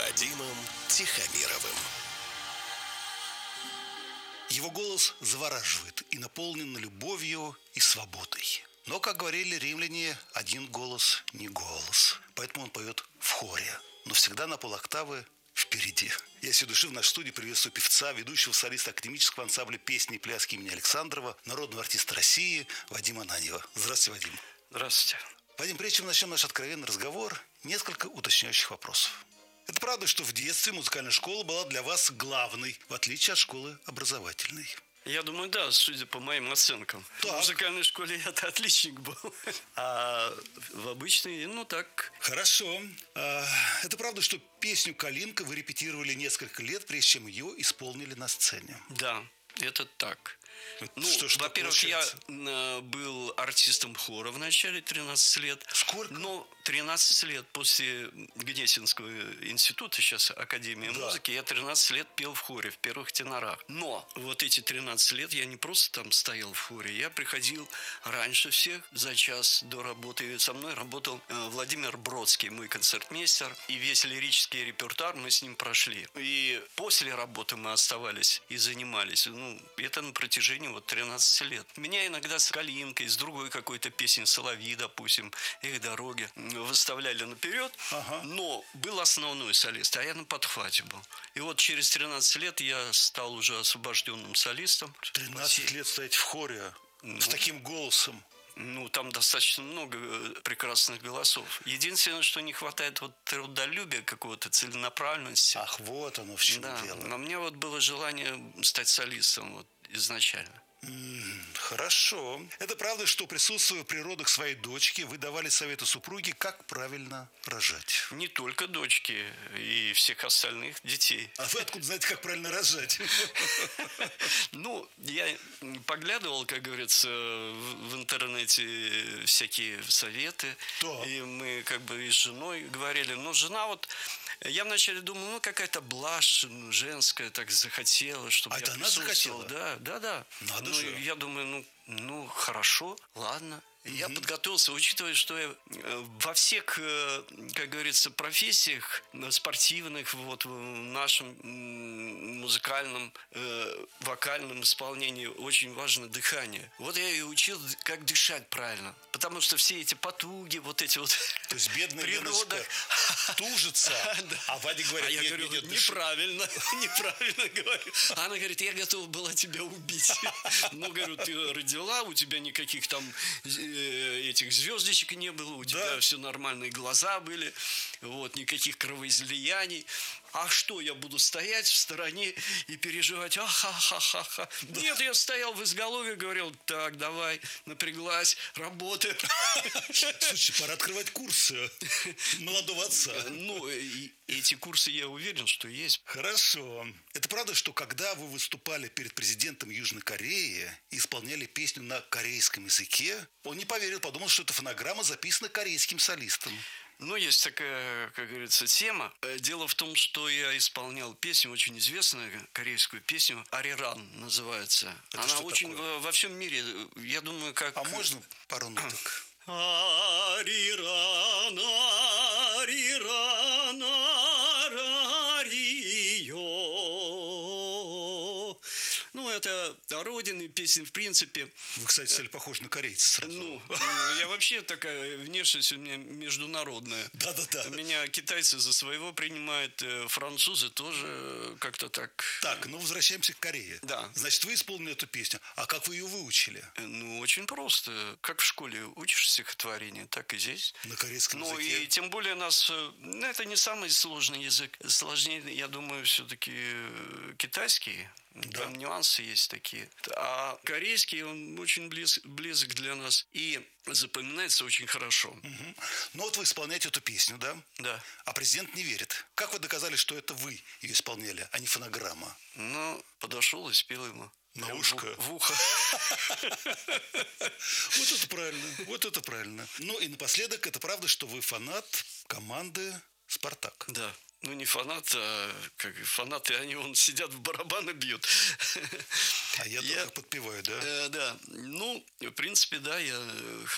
Вадимом Тихомировым. Его голос завораживает и наполнен любовью и свободой. Но, как говорили римляне, один голос не голос. Поэтому он поет в хоре, но всегда на полоктавы впереди. Я всей души в нашей студии приветствую певца, ведущего солиста академического ансамбля песни и пляски имени Александрова, народного артиста России Вадима Ананьева. Здравствуйте, Вадим. Здравствуйте. Вадим, прежде чем начнем наш откровенный разговор, несколько уточняющих вопросов. Это правда, что в детстве музыкальная школа была для вас главной, в отличие от школы образовательной? Я думаю, да, судя по моим оценкам. Так. В музыкальной школе я-то отличник был. А в обычной, так. Хорошо. Это правда, что песню «Калинка» вы репетировали несколько лет, прежде чем ее исполнили на сцене? Да, это так. Во-первых, я был артистом хора в начале 13 лет. Сколько? 13 лет после Гнесинского института, сейчас Академия музыки, я 13 лет пел в хоре, в первых тенорах. Но вот эти 13 лет я не просто там стоял в хоре, я приходил раньше всех, за час до работы. И со мной работал Владимир Бродский, мой концертмейстер, и весь лирический репертуар мы с ним прошли. И после работы мы оставались и занимались. Это на протяжении 13 лет. Меня иногда с «Калинкой», с другой какой-то песней, «Соловьи», допустим, «Эх, дороги», выставляли наперед, но был основной солист, а я на подхвате был. И вот через 13 лет я стал уже освобожденным солистом. 13 лет стоять в хоре с таким голосом. Там достаточно много прекрасных голосов. Единственное, что не хватает трудолюбия какого-то, целенаправленности. Ах, вот оно в чем дело. Но у меня было желание стать солистом изначально. Хорошо. Это правда, что, присутствуя при родах своей дочки, вы давали советы супруге, как правильно рожать? Не только дочки, и всех остальных детей. А вы откуда знаете, как правильно рожать? Я поглядывал, как говорится, в интернете всякие советы. Да. И мы и с женой говорили. Но жена я вначале думал, какая-то блажь женская, так захотела, чтобы я это она присутствовал. захотела? Да. Надо же. Я думаю, хорошо, ладно. Я подготовился, учитывая, что я во всех, как говорится, профессиях спортивных, в нашем музыкальном, вокальном исполнении очень важно дыхание. Я и учил, как дышать правильно. Потому что все эти потуги, То есть бедная природа тужится, а Вадик говорит, я говорю, неправильно говорю. А она говорит, я готова была тебя убить. Говорю, ты родила, у тебя никаких там этих звездочек не было, у тебя все нормальные глаза были, никаких кровоизлияний. А что, я буду стоять в стороне и переживать? Ха-ха-ха-ха. Нет, я стоял в изголовье, говорил, так, давай, напряглась, работай. Слушай, пора открывать курсы молодого отца. Эти курсы, я уверен, что есть. Хорошо. Это правда, что когда вы выступали перед президентом Южной Кореи и исполняли песню на корейском языке, он не поверил, подумал, что это фонограмма записана корейским солистом. Есть такая, как говорится, тема. Дело в том, что я исполнял песню, очень известную корейскую песню, «Ариран» называется. Это она очень такое? во всем мире, я думаю, как... А можно пару ноток? Ариран, ариран, арарио. Это родины песен, в принципе. Вы, кстати, стали похожи на корейца сразу. Я вообще такая внешность у меня международная. Да. Меня китайцы за своего принимают, французы тоже как-то так. Так, возвращаемся к Корее. Да. Значит, вы исполнили эту песню. А как вы ее выучили? Очень просто. Как в школе учишь стихотворение, так и здесь. На корейском языке? И тем более это не самый сложный язык. Сложнее, я думаю, все-таки китайский. Да. Там нюансы есть такие. А корейский, он очень близок для нас. И запоминается очень хорошо. Угу. Вы исполняете эту песню, да? Да. А президент не верит. Как вы доказали, что это вы ее исполняли, а не фонограмма? Подошел и спел ему. На ушко? В ухо. Вот это правильно. И напоследок, это правда, что вы фанат команды «Спартак». Да. Не фанат, а фанаты, они сидят в барабаны бьют. А я только подпеваю, да? Да. В принципе, да, я